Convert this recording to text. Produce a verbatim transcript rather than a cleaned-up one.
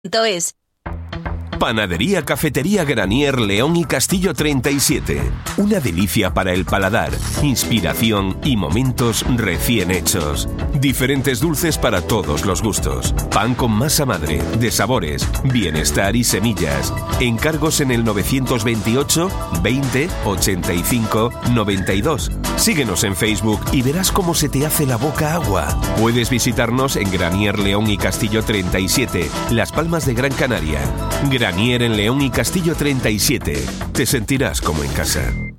Es. Panadería Cafetería Granier León y Castillo treinta y siete. Una delicia para el paladar, inspiración y momentos recién hechos. Diferentes dulces para todos los gustos. Pan con masa madre, de sabores, bienestar y semillas. Encargos en el novecientos veintiocho, veinte, ochenta y cinco, noventa y dos. Síguenos en Facebook y verás cómo se te hace la boca agua. Puedes visitarnos en Granier León y Castillo treinta y siete, Las Palmas de Gran Canaria. Granier en León y Castillo treinta y siete. Te sentirás como en casa.